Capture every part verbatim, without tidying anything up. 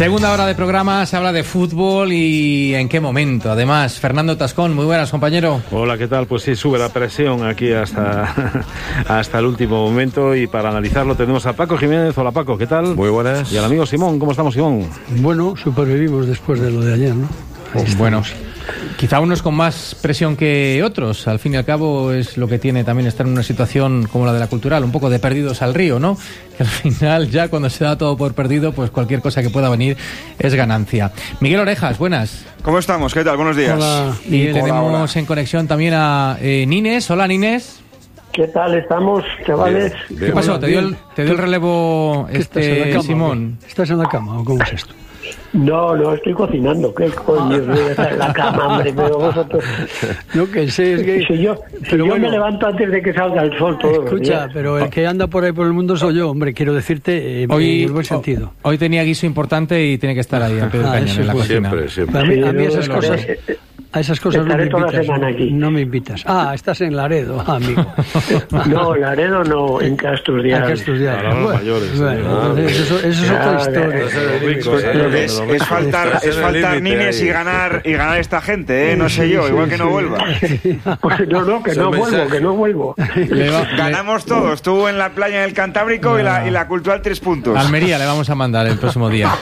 Segunda hora de programa, se habla de fútbol y en qué momento. Además, Fernando Tascón, muy buenas, compañero. Hola, ¿qué tal? Pues sí, sube la presión aquí hasta, hasta el último momento, y para analizarlo tenemos a Paco Jiménez. Hola, Paco, ¿qué tal? Muy buenas. Y al amigo Simón, ¿cómo estamos, Simón? Bueno, supervivimos después de lo de ayer, ¿no? Bueno, quizá unos con más presión que otros. Al fin y al cabo es lo que tiene también estar en una situación como la de la Cultural, un poco de perdidos al río, ¿no? Que al final ya cuando se da todo por perdido, pues cualquier cosa que pueda venir es ganancia. Miguel Orejas, buenas. ¿Cómo estamos? ¿Qué tal? Buenos días. Hola. Y hola, tenemos hola. en conexión también a eh, Nines. Hola, Nines. ¿Qué tal estamos, chavales? Bien, bien. ¿Qué pasó? ¿Te dio el, te dio el relevo este ¿Estás Simón? ¿Estás en la cama o cómo es esto? No, no, estoy cocinando. ¿Qué coño? Voy a estar en la cama, hombre, pero vosotros... Yo qué sé, es que... Si yo, si pero yo bueno, me levanto antes de que salga el sol todos los escucha, días. pero el que anda por ahí por el mundo soy yo, hombre, quiero decirte, eh, Hoy, en el buen sentido. Hoy tenía guiso importante y tiene que estar ahí al pie del Ah, cañón eso en la pues, cocina. Siempre, siempre. A mí, a mí Sí, esas no, cosas... eh, eh, A esas cosas no me Estaré toda la invitas. semana aquí. No me invitas. Ah, estás en Laredo, amigo. No, Laredo no, en Casturdial. Hay que estudiar. Para los Bueno, mayores, bueno, ah, entonces eso, eso es ya, otra ya, historia. ya, Es, es faltar, es faltar Nines y ganar y ganar esta gente, ¿eh? No sé yo, igual que no vuelva. Pues no, no, que no vuelvo, que no vuelvo. Le va- Ganamos todos, tú en la playa en el Cantábrico y la, y la Cultural tres puntos. Almería le vamos a mandar el próximo día.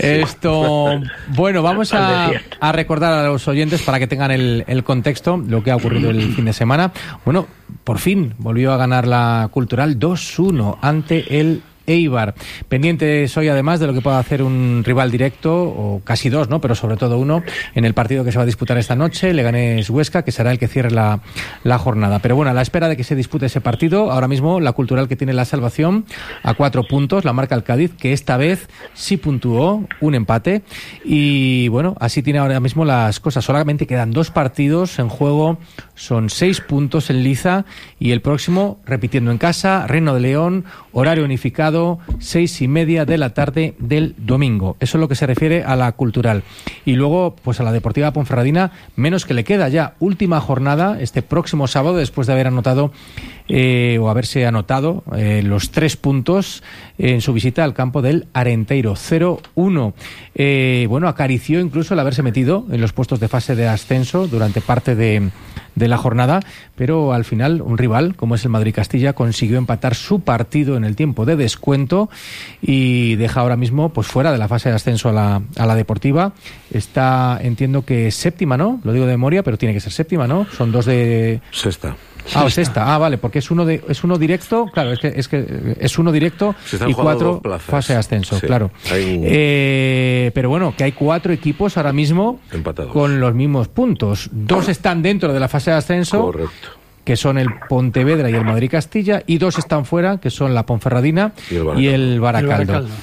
Esto, bueno, vamos a, a recordar a los oyentes para que tengan el, el contexto, lo que ha ocurrido el fin de semana. Bueno, por fin volvió a ganar la Cultural dos uno ante el Eibar. Pendientes hoy además de lo que pueda hacer un rival directo, o casi dos, ¿no? Pero sobre todo uno, en el partido que se va a disputar esta noche, Leganés Huesca, que será el que cierre la, la jornada. Pero bueno, a la espera de que se dispute ese partido, ahora mismo la Cultural, que tiene la salvación a cuatro puntos, la marca el Cádiz, que esta vez sí puntuó un empate, y bueno, así tiene ahora mismo las cosas. Solamente quedan dos partidos en juego, son seis puntos en liza, y el próximo, repitiendo en casa, Reino de León, horario unificado, seis y media de la tarde del domingo. Eso es lo que se refiere a la Cultural. Y luego, pues a la Deportiva Ponferradina, menos que le queda ya. Última jornada, este próximo sábado, después de haber anotado, eh, o haberse anotado, eh, los tres puntos en su visita al campo del Arenteiro. cero uno. Eh, bueno, acarició incluso el haberse metido en los puestos de fase de ascenso durante parte de, de la jornada, pero al final un rival, como es el Madrid-Castilla, consiguió empatar su partido en el tiempo de descuento y deja ahora mismo pues fuera de la fase de ascenso a la, a la Deportiva. Está, entiendo que séptima, ¿no? Lo digo de memoria, pero tiene que ser séptima, ¿no? Son dos de... Sexta. Ah, sexta. Ah, vale, porque es uno de es uno directo, claro, es que es que es uno directo y cuatro fase de ascenso, sí, claro. Hay... Eh, pero bueno, que hay cuatro equipos ahora mismo empatados con los mismos puntos. Dos están dentro de la fase de ascenso. Correcto. Que son el Pontevedra y el Madrid-Castilla, y dos están fuera, que son la Ponferradina y el Baracaldo. Y el Baracaldo. El Baracaldo.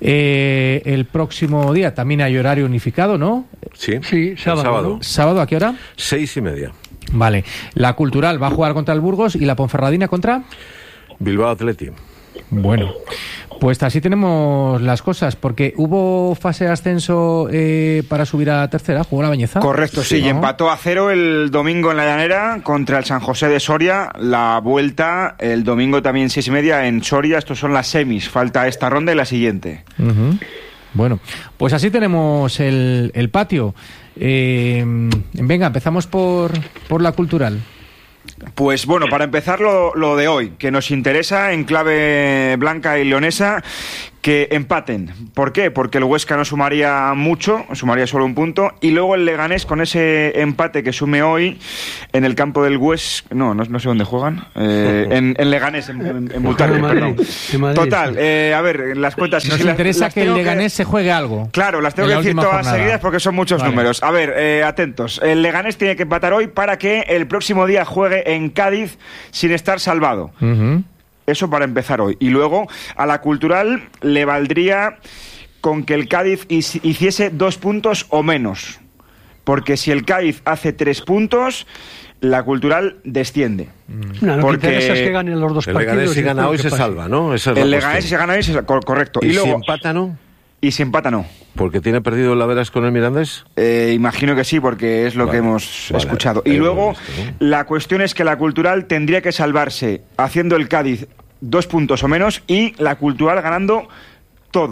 Eh, el próximo día también hay horario unificado, ¿no? Sí, sí, sábado. Sábado, ¿Sábado a qué hora? Seis y media. Vale. La Cultural va a jugar contra el Burgos y la Ponferradina contra Bilbao Athletic. Bueno, pues así tenemos las cosas, porque hubo fase de ascenso eh, para subir a tercera, jugó la Bañeza. Correcto, sí, ¿no? Y empató a cero el domingo en la Llanera contra el San José de Soria. La vuelta el domingo también seis y media en Soria. Estos son las semis, falta esta ronda y la siguiente. Uh-huh. Bueno, pues así tenemos el, el patio. Eh, venga, empezamos por, por la Cultural. Pues bueno, para empezar lo, lo de hoy, que nos interesa en clave blanca y leonesa, que empaten. ¿Por qué? Porque el Huesca no sumaría mucho, sumaría solo un punto, y luego el Leganés con ese empate que sume hoy en el campo del Huesca, no, no, no sé dónde juegan, eh, en, en Leganés, en, en, en Butarque, perdón. Total, eh, a ver, las cuentas... Nos si interesa las, las que el Leganés que, se juegue algo. Claro, las tengo que decir todas jornada. seguidas porque son muchos vale. números. A ver, eh, atentos, el Leganés tiene que empatar hoy para que el próximo día juegue en Cádiz sin estar salvado. Uh-huh. Eso para empezar hoy. Y luego a la Cultural le valdría con que el Cádiz hiciese dos puntos o menos. Porque si el Cádiz hace tres puntos, la Cultural desciende. No, lo porque que interesa es que ganen los dos el partidos. El Leganés si gana hoy se pase. salva, ¿no? Esa es el Leganés si se gana hoy se salva, correcto. ¿Y, y luego, si empata no? Y si empata no. ¿Porque tiene perdido el Averas con el Mirandés? Eh, imagino que sí, porque es lo vale, que hemos vale, escuchado. Y luego, visto, ¿no? La cuestión es que la Cultural tendría que salvarse haciendo el Cádiz dos puntos o menos y la Cultural ganando todo.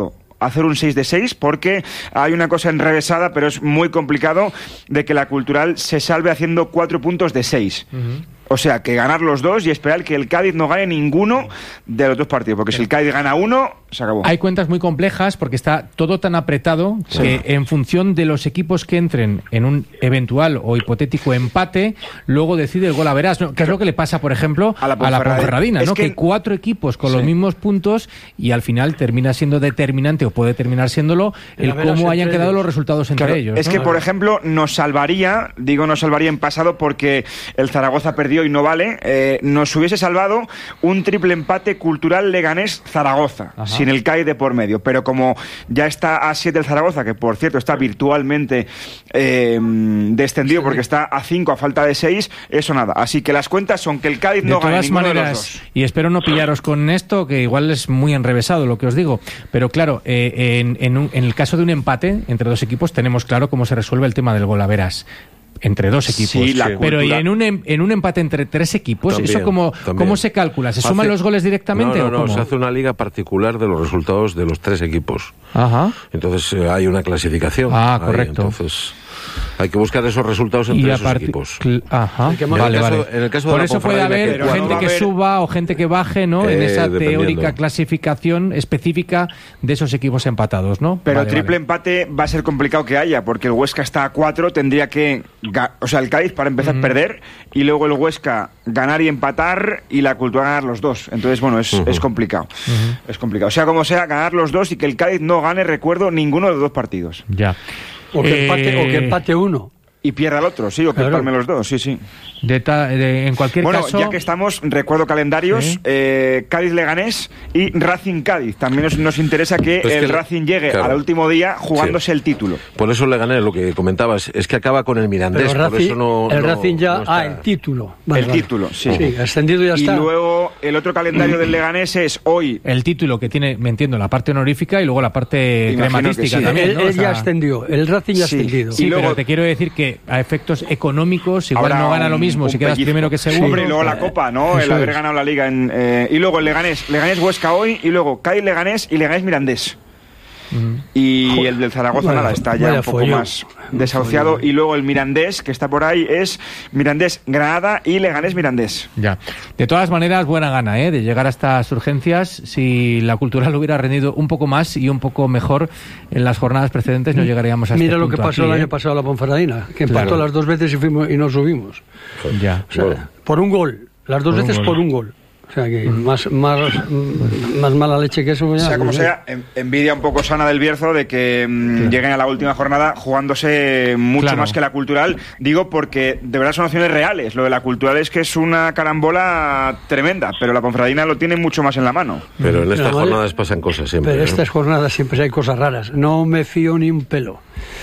hacer un seis de seis, porque hay una cosa enrevesada, pero es muy complicado, de que la Cultural se salve haciendo cuatro puntos de seis. Uh-huh. O sea, que ganar los dos y esperar que el Cádiz no gane ninguno de los dos partidos, porque si el Cádiz gana uno, se acabó. Hay cuentas muy complejas porque está todo tan apretado sí. que en función de los equipos que entren en un eventual o hipotético empate, luego decide el gol a verás, ¿no? Que es lo que le pasa, por ejemplo, a la Ponferradina, ¿no? Que, que cuatro equipos con sí. los mismos puntos y al final termina siendo determinante o puede terminar siéndolo el cómo hayan quedado ellos. Los resultados entre claro, ellos. Es ¿no? que, por ejemplo, nos salvaría, digo nos salvaría en pasado porque el Zaragoza perdió y no vale, eh, nos hubiese salvado un triple empate Cultural Leganés-Zaragoza, Ajá. sin el Cádiz de por medio, pero como ya está a siete el Zaragoza, que por cierto está virtualmente eh, descendido sí. porque está a cinco a falta de seis, eso nada. Así que las cuentas son que el Cádiz de no gane ninguno maneras, de los dos. Y espero no pillaros con esto, que igual es muy enrevesado lo que os digo, pero claro, eh, en, en, un, en el caso de un empate entre dos equipos tenemos claro cómo se resuelve el tema del gol a veras. Entre dos equipos. Sí, la pero ¿y en un, en un empate entre tres equipos? También, ¿eso cómo, cómo se calcula? ¿Se Hace... suman los goles directamente? No, no, ¿o cómo? no, se hace una liga particular de los resultados de los tres equipos. Ajá. Entonces eh, hay una clasificación. Ah, ahí, correcto. Entonces hay que buscar esos resultados entre esos part... equipos. Ajá. En vale, el caso, vale. En el caso Por de eso puede haber que, gente que suba o gente que baje, ¿no? Eh, en esa dependiendo. teórica clasificación específica de esos equipos empatados, ¿no? Pero vale, el triple vale. empate va a ser complicado que haya, porque el Huesca está a cuatro, tendría que... O sea, el Cádiz para empezar a uh-huh. perder, y luego el Huesca ganar y empatar, y la Cultura ganar los dos. Entonces, bueno, es, uh-huh. es complicado. Uh-huh. Es complicado. O sea, como sea, ganar los dos y que el Cádiz no gane, recuerdo, ninguno de los dos partidos. Ya. O que, eh... empate, o que empate uno. Y pierda el otro, sí, o que claro. empalme los dos, sí, sí. De ta, de, en cualquier bueno, caso... ya que estamos, recuerdo calendarios, ¿sí? eh, Cádiz-Leganés y Racing-Cádiz. También nos, nos interesa que pues el que, Racing llegue claro. al último día jugándose sí. el título. Por eso Leganés, lo que comentabas, es que acaba con el Mirandés. Pero por Racing, eso no, el no, Racing ya... no ah, el título. Vale, el vale. título, sí. Sí, ascendido ya está. Y luego el otro calendario del Leganés es hoy... El título que tiene, me entiendo, la parte honorífica y luego la parte Imagino crematística sí. también, Él, ¿no? él o sea... ya ascendió, el Racing ya sí. ascendido. Sí, y luego... pero te quiero decir que a efectos económicos igual Ahora no gana lo mismo un, si un quedas pellizco. primero que segundo. Hombre, y luego la Copa, ¿no? Eso el haber es. ganado la Liga. En, eh, y luego el Leganés, Leganés-Huesca hoy, y luego Cádiz-Leganés y Leganés-Mirandés. Mm. Y Joder. el del Zaragoza, bueno, nada, está ya un poco follón. más desahuciado. Y luego el Mirandés, que está por ahí, es Mirandés-Granada y Leganés-Mirandés. Ya. De todas maneras, buena gana, ¿eh? De llegar a estas urgencias. Si la Cultural hubiera rendido un poco más y un poco mejor en las jornadas precedentes, no llegaríamos a Mira este lo punto que pasó aquí, el ¿eh? año pasado a la Ponferradina, que empató claro. las dos veces y, fuimos, y no subimos. Ya. O sea, bueno. por un gol. Las dos por veces por un gol. O sea, que más, más, más mala leche que eso. Ya, sea como no sea, envidia un poco sana del Bierzo de que mmm, lleguen a la última jornada jugándose mucho claro. más que la Cultural. Digo porque de verdad son opciones reales. Lo de la Cultural es que es una carambola tremenda, pero la Ponferradina lo tiene mucho más en la mano. Pero en estas pero, jornadas pasan cosas siempre. Pero en ¿no? estas jornadas siempre hay cosas raras. No me fío ni un pelo.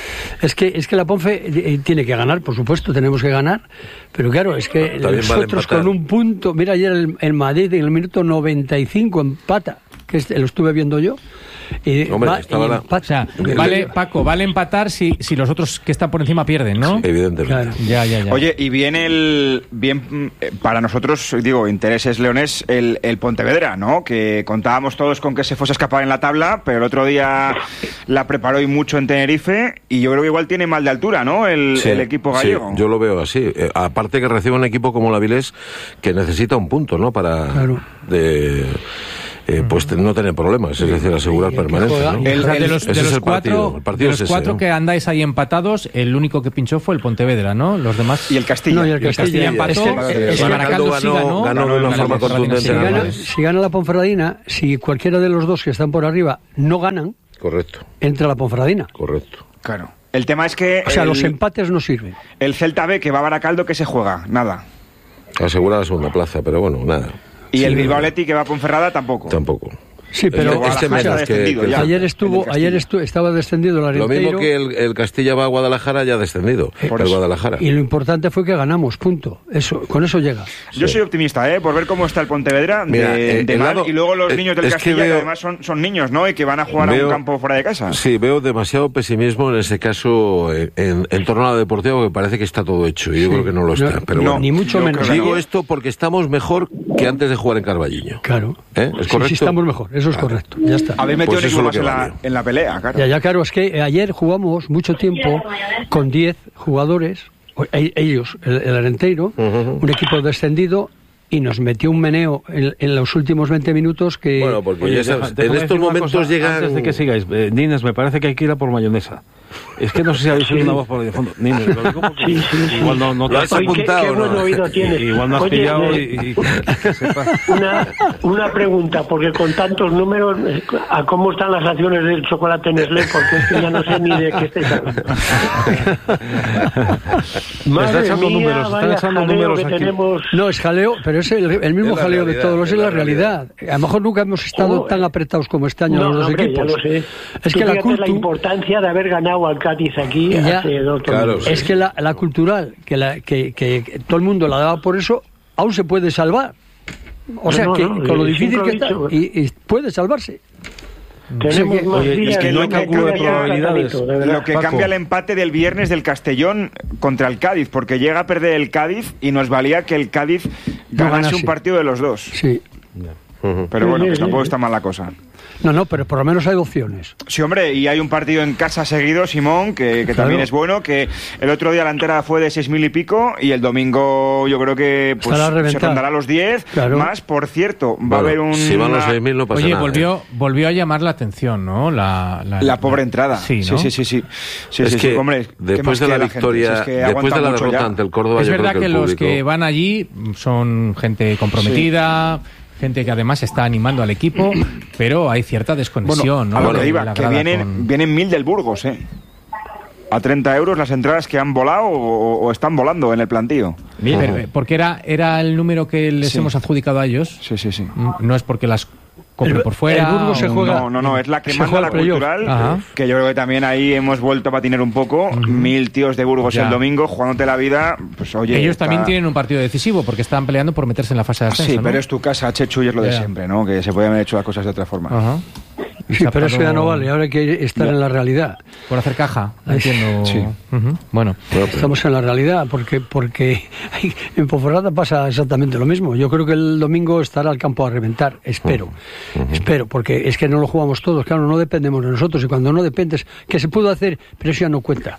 Es que es que la Ponfe tiene que ganar, por supuesto, tenemos que ganar, pero claro, es que También nosotros vale con un punto, mira ayer el, el Madrid en el minuto noventa y cinco empata, que este, lo estuve viendo yo. Y Hombre, va, estaba y la... o sea, vale, Paco, vale empatar si, si los otros que están por encima pierden, ¿no? Sí, evidentemente. Claro. Ya, ya, ya. Oye, y bien el bien para nosotros, digo, intereses leones, el, el Pontevedra, ¿no? Que contábamos todos con que se fuese a escapar en la tabla, pero el otro día la preparó y mucho en Tenerife, y yo creo que igual tiene mal de altura, ¿no? El, sí, el equipo gallego. Sí, yo lo veo así. Eh, aparte que recibe un equipo como la Vilés que necesita un punto, ¿no? Para claro. de Eh, pues no tener problemas, es decir, asegurar permanencia, ¿no? El, el, de los, de los cuatro, el partido de los es cuatro ese, ¿no? que andáis ahí empatados, el único que pinchó fue el Pontevedra, ¿no? Los demás... Y el Castilla. No, y el Castilla, el Castilla empató, es que, es el que Baracaldo sí ganó, ganó de una forma contundente. Si gana, si gana la Ponferradina, si cualquiera de los dos que están por arriba no ganan, correcto, entra la Ponferradina. Correcto. Claro. El tema es que... O sea, el, los empates no sirven. El Celta B, que va a Baracaldo, que se juega, nada. Asegura la segunda plaza, pero bueno, nada. Y sí, el Bilbao Athletic, que va a Ponferrada, tampoco. Tampoco. Sí, pero este menos que, que ayer estuvo, ayer estu, estaba descendido el Arenteiro. Lo mismo que el, el Castilla va a Guadalajara, ya ha descendido. Eh, el Guadalajara. Y lo importante fue que ganamos, punto. Eso, con eso llega. Yo sí. soy optimista, ¿eh? Por ver cómo está el Pontevedra Mira, de, eh, de mal, lado, y luego los niños del es Castilla, que, veo, que además son, son niños, ¿no? Y que van a jugar veo, a un campo fuera de casa. Sí, veo demasiado pesimismo en ese caso en, en, en torno a la deportiva, porque parece que está todo hecho. Y yo sí. creo que no lo está. No, pero no, bueno, ni mucho menos. Digo esto porque estamos mejor que antes de jugar en Carballiño. Claro. ¿Eh? ¿Es sí, correcto? Sí, estamos mejor, eso es claro. correcto, ya está. Habéis metido Pues un eso equipo es lo más que en la, vale. en la pelea, claro. Ya, ya, claro, es que ayer jugamos mucho tiempo con diez jugadores, ellos, el, el Arenteiro, uh-huh. un equipo descendido, y nos metió un meneo en, en los últimos veinte minutos que... Bueno, porque Oye, ya sabes, deja, en estos momentos cosa, llegan... Antes de que sigáis, eh, Nines, me parece que hay que ir a por mayonesa. Es que no sé si habéis oído una voz por ahí de fondo. Nines, lo digo porque Sí, sí, sí. igual no, no ¿Lo has Oye, apuntado qué, qué o no? buen oído tienes. Igual no has Oye, pillado me- y, y que sepas. Una, una pregunta, porque con tantos números, eh, ¿a cómo están las acciones del chocolate Nestlé? Porque es que ya no sé ni de qué estáis hablando. Está echando números, está vaya echando jaleo números que aquí. tenemos. No, es jaleo, pero es el, el mismo Es la jaleo de realidad, todos los, es es la la realidad. A lo mejor nunca hemos estado Oh, tan apretados como este año No, los dos hombre, equipos. ya lo sé. Es Tú que la, fíjate la cultu- importancia de haber ganado al Cádiz aquí Ya. hace dos Claro, torneos. sí. es que la, la cultural, que, la, que, que, que todo el mundo la daba por eso, aún se puede salvar. O No, sea, no, que no, con lo eh, difícil siempre que lo he está, dicho. y, y puede salvarse. Tenemos que- más oye, días es que no hay de cálculo de que haya probabilidades. tratamiento, de verdad. Lo que Paco. cambia el empate del viernes del Castellón contra el Cádiz, porque llega a perder el Cádiz y nos valía que el Cádiz No ganase ganase. un partido de los dos. Sí. Ujú. Pero Sí, bueno, sí, que sí, tampoco sí. está mal la cosa. No, no, pero por lo menos hay opciones. Sí, hombre, y hay un partido en casa seguido, Simón, que, que Claro. también es bueno, que el otro día la entrada fue de seis mil y pico, y el domingo yo creo que pues, Estará a se reventar. rondará los diez, Claro. más, por cierto, va Bueno, a haber un... si van los seis mil no pasa Oye, nada. volvió, volvió a llamar la atención, ¿no? La, la, La pobre entrada. Sí, Sí, ¿no? sí, sí, sí. Sí, Es sí, que sí, hombre, ¿qué después más de la quiere gente? victoria, Si es que después aguanta de la mucho derrota ya. ante el Córdoba, Es yo verdad creo que, el los público... que van allí son gente comprometida, gente que además está animando al equipo, pero hay cierta desconexión, ¿no? A lo De que iba, la que grada vienen, con- vienen mil del Burgos, ¿eh? A treinta euros las entradas que han volado o, o están volando en el plantío. Pero, eh, porque era, era el número que les Sí. hemos adjudicado a ellos. Sí, sí, sí. Mm, No es porque las compren El- por fuera. el Burgos se o- juega- No, no, no, es la que Se manda juega la el playoff. cultural, Ajá. que yo creo que también ahí hemos vuelto a patinar un poco. Mil tíos de Burgos Ya. el domingo jugándote la vida, pues oye... Ellos está- también tienen un partido decisivo porque están peleando por meterse en la fase de ascenso. Sí, ¿no? pero es tu casa, Chechu, y es lo de Ya. siempre, ¿no? Que se pueden haber hecho las cosas de otra forma. Ajá. Y Sí, se ha pero eso ya dado no vale, ahora hay que estar Ya. en la realidad. Por hacer caja, Ay, entiendo. sí. Ujú. Bueno, Estamos en la realidad, porque porque ay, en Ponferrada pasa exactamente lo mismo. Yo creo que el domingo estará el campo a reventar, espero. Espero, porque es que no lo jugamos todos, claro, no dependemos de nosotros, y cuando no dependes, que se pudo hacer, pero eso ya no cuenta.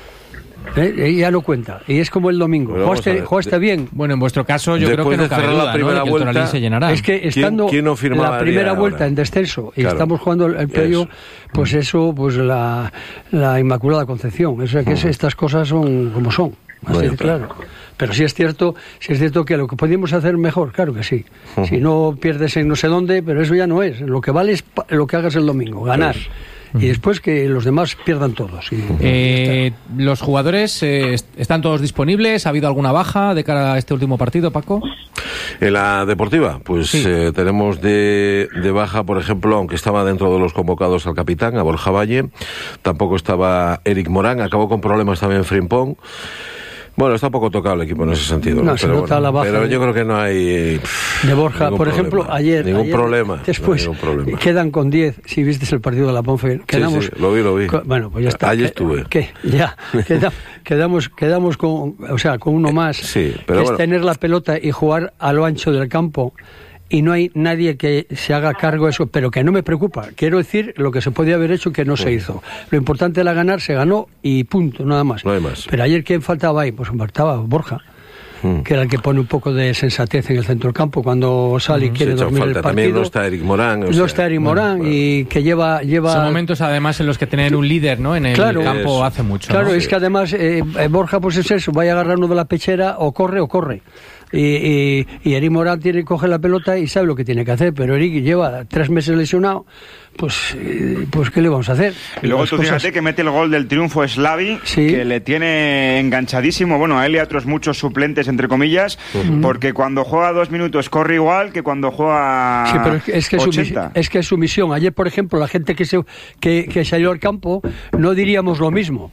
¿Eh? Eh, Ya no cuenta, y es como el domingo. Pero vamos a Jugaste, ver, jugaste bien. bueno, en vuestro caso yo creo Después que no de cabe cerrar la duda, ¿no? primera de que el vuelta, Toralín se llenará. Es que estando quién no firmaba la el primera día vuelta ahora? en descenso y Claro. estamos jugando el, el playoff, pues eso, pues la, la Inmaculada Concepción. O sea que es- estas cosas son como son. No Así hay de otra. claro. Pero sí es cierto, sí es cierto que lo que podíamos hacer mejor, claro que sí. Si no pierdes en no sé dónde, pero eso ya no es. Lo que vale es pa- lo que hagas el domingo, ganar. Y después que los demás pierdan todos. Y- Eh, los jugadores eh, est- están todos disponibles. ¿Ha habido alguna baja de cara a este último partido, Paco? En la deportiva, pues Sí. eh, tenemos de, de baja, por ejemplo, aunque estaba dentro de los convocados al capitán, a Borja Valle, tampoco estaba Eric Morán, acabó con problemas también Frimpong. Bueno, está un poco tocado el equipo en ese sentido. No, ¿no? se Pero, nota bueno, la baja pero de- yo creo que no hay... pff, De Borja, ningún por problema. ejemplo, ayer. Ningún ayer, problema. Después no hay ningún problema. quedan con diez. Si viste el partido de la Ponfe, quedamos. sí, lo vi, lo vi. co- Bueno, pues ya está. Ayer Eh, estuve. que ya queda- quedamos, quedamos con, o sea, con uno más. sí, pero que bueno. es tener la pelota y jugar a lo ancho del campo. Y no hay nadie que se haga cargo de eso, pero que no me preocupa. Quiero decir lo que se podía haber hecho que no se hizo. Lo importante era ganar, se ganó y punto, nada más. No hay más. Pero ayer, ¿quién faltaba ahí? Pues faltaba Borja, Mm. que era el que pone un poco de sensatez en el centro del campo cuando sale y Se quiere echan dormir falta. el También partido. no está Eric Morán. o No sea, está Eric Morán bueno, y que lleva... lleva Son momentos además en los que tener un líder, ¿no? En el Claro. campo Eso. hace mucho. Claro, ¿no? es que además eh, eh, Borja pues es eso, vaya a agarrar uno de la pechera o corre o corre. Y, y, y Eric Morán tiene que coger la pelota y sabe lo que tiene que hacer, pero Eric lleva tres meses lesionado, pues, eh, pues ¿qué le vamos a hacer? Y luego Las tú cosas- fíjate que mete el gol del triunfo Slavi, Sí. que le tiene enganchadísimo, bueno, a él y a otros muchos suplentes, entre comillas, porque cuando juega dos minutos corre igual que cuando juega Sí, pero es que, es, que es su, ochenta. misión- es que es su misión. Ayer, por ejemplo, la gente que, se, que, que salió al campo, no diríamos lo mismo.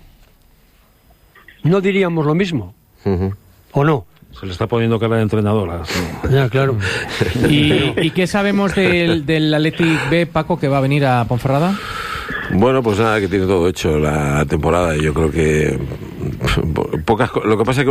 No diríamos lo mismo. Ujú. ¿O no? Se le está poniendo cara de entrenadora. Ya, claro. ¿Y, ¿Y qué sabemos del, del Athletic B, Paco, que va a venir a Ponferrada? Bueno, pues nada, que tiene todo hecho la temporada y yo creo que pocas co- lo que pasa es que